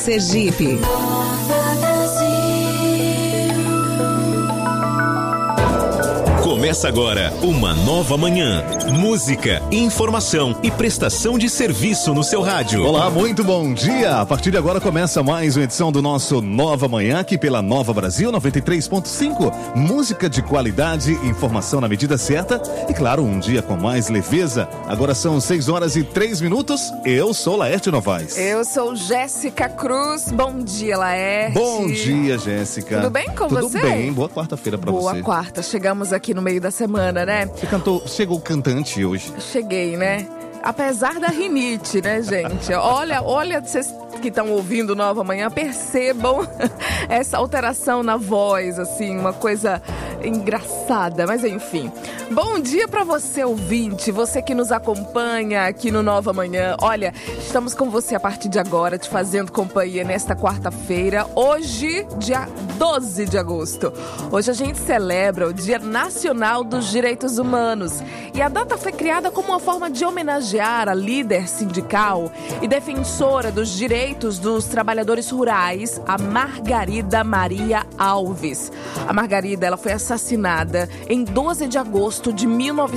Sergipe. Começa agora uma nova manhã. Música, informação e prestação de serviço no seu rádio. Olá, muito bom dia. A partir de agora começa mais uma edição do nosso Nova Manhã aqui pela Nova Brasil 93.5. Música de qualidade, informação na medida certa e, claro, um dia com mais leveza. Agora são 6h03. Eu sou Laerte Novaes. Eu sou Jéssica Cruz. Bom dia, Laerte. Bom dia, Jéssica. Tudo bem com você? Tudo bem. Boa quarta-feira pra você. Boa quarta. Chegamos aqui no meio da semana, né? Chegou cantante hoje. Cheguei, né? Apesar da rinite, né, gente? Olha, vocês que estão ouvindo Nova Manhã, percebam essa alteração na voz, assim, uma coisa engraçada, mas enfim. Bom dia pra você, ouvinte, você que nos acompanha aqui no Nova Manhã. Olha, estamos com você a partir de agora, te fazendo companhia nesta quarta-feira, hoje, dia 12 de agosto. Hoje a gente celebra o Dia Nacional dos Direitos Humanos e a data foi criada como uma forma de homenagear a líder sindical e defensora dos direitos dos trabalhadores rurais, a Margarida Maria Alves. A Margarida, ela foi assassinada em 12 de agosto de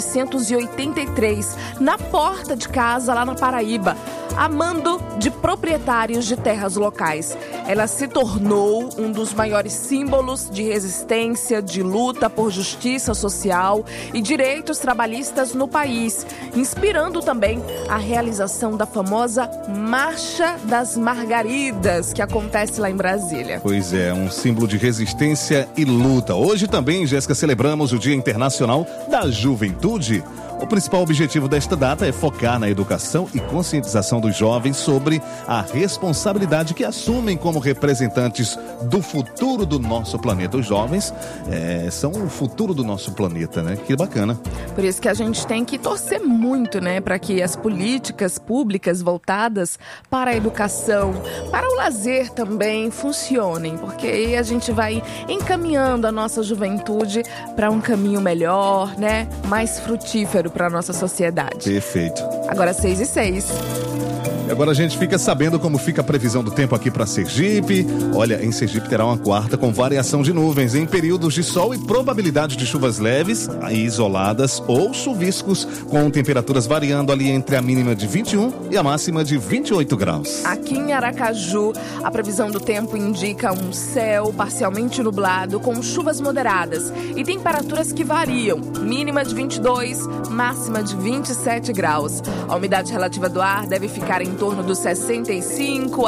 1983, na porta de casa lá na Paraíba, a mando de proprietários de terras locais. Ela se tornou um dos maiores símbolos de resistência, de luta por justiça social e direitos trabalhistas no país, inspirando também a realização da famosa Marcha das Margaridas, que acontece lá em Brasília. Pois é, um símbolo de resistência e luta. Hoje também, Jéssica, celebramos o Dia Internacional da Juventude. O principal objetivo desta data é focar na educação e conscientização dos jovens sobre a responsabilidade que assumem como representantes do futuro do nosso planeta. Os jovens são o futuro do nosso planeta, né? Que bacana. Por isso que a gente tem que torcer muito, né? Para que as políticas públicas voltadas para a educação, para o lazer também funcionem, porque aí a gente vai encaminhando a nossa juventude para um caminho melhor, né? Mais frutífero para a nossa sociedade. Perfeito. Agora 6h06. E agora a gente fica sabendo como fica a previsão do tempo aqui para Sergipe. Olha, em Sergipe terá uma quarta com variação de nuvens em períodos de sol e probabilidade de chuvas leves, isoladas ou chuviscos, com temperaturas variando ali entre a mínima de 21 e a máxima de 28 graus. Aqui em Aracaju, a previsão do tempo indica um céu parcialmente nublado com chuvas moderadas e temperaturas que variam, mínima de 22, máxima de 27 graus. A umidade relativa do ar deve ficar em torno dos 65% a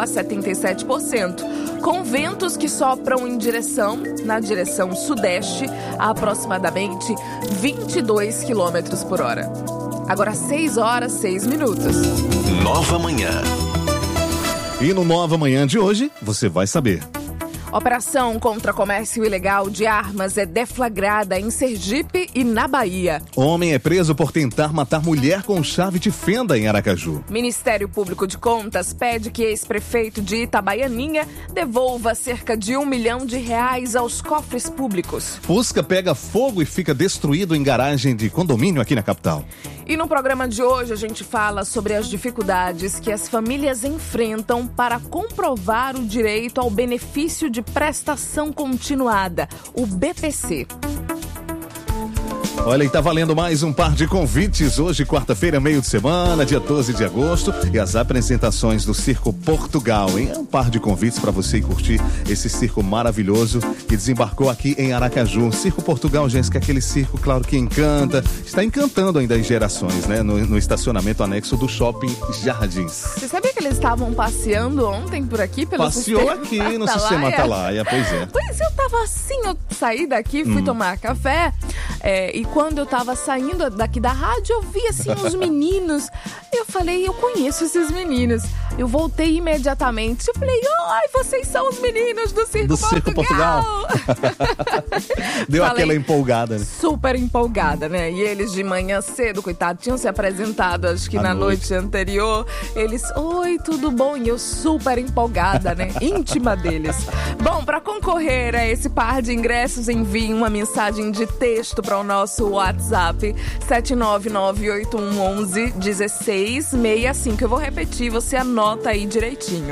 77%, com ventos que sopram na direção sudeste a aproximadamente 22 km por hora. Agora 6h06. Nova Manhã. E no Nova Manhã de hoje, você vai saber. Operação contra comércio ilegal de armas é deflagrada em Sergipe e na Bahia. Homem é preso por tentar matar mulher com chave de fenda em Aracaju. Ministério Público de Contas pede que ex-prefeito de Itabaianinha devolva cerca de R$1 milhão aos cofres públicos. Fusca pega fogo e fica destruído em garagem de condomínio aqui na capital. E no programa de hoje a gente fala sobre as dificuldades que as famílias enfrentam para comprovar o direito ao benefício de prestação continuada, o BPC. Olha, e tá valendo mais um par de convites. Hoje, quarta-feira, meio de semana, dia 12 de agosto, e as apresentações do Circo Portugal, hein? É um par de convites para você curtir esse circo maravilhoso que desembarcou aqui em Aracaju. Circo Portugal, Jéssica, aquele circo, claro, que encanta, está encantando ainda as gerações, né? No estacionamento anexo do Shopping Jardins. Você sabia que eles estavam passeando ontem por aqui pelo Passeou aqui no Sistema Atalaia, pois é. Pois eu tava assim, eu saí daqui, fui tomar café, e quando eu tava saindo daqui da rádio, eu vi assim uns meninos. Eu falei, eu conheço esses meninos. Eu voltei imediatamente. Eu falei, ai, vocês são os meninos do Circo Portugal. Deu aquela empolgada, né? Super empolgada, né? E eles de manhã cedo, coitado, tinham se apresentado, acho que na noite anterior. Eles, oi, tudo bom? E eu super empolgada, né? Íntima deles. Bom, para concorrer a esse par de ingressos, envie uma mensagem de texto para o nosso WhatsApp 79981111665. Eu vou repetir, você anota Anota aí direitinho.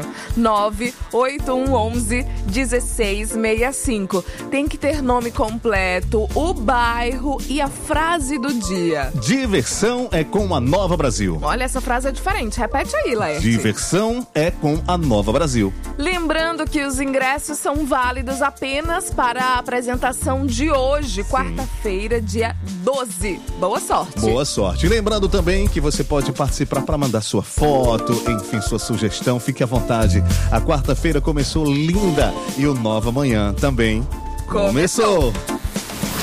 98111-1665. Tem que ter nome completo, o bairro e a frase do dia. Diversão é com a Nova Brasil. Olha, essa frase é diferente. Repete aí, Laerte. Diversão é com a Nova Brasil. Lembrando que os ingressos são válidos apenas para a apresentação de hoje, quarta-feira, dia 12. Boa sorte. Boa sorte. E lembrando também que você pode participar para mandar sua foto, enfim, sua sugestão. Fique à vontade. A quarta-feira começou linda e o Nova Manhã também começou.